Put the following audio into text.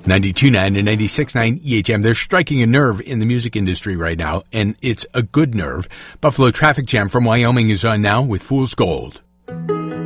92.9 and 96.9 EHM. They're striking a nerve in the music industry right now, and it's a good nerve. Buffalo Traffic Jam from Wyoming is on now with Fool's Gold.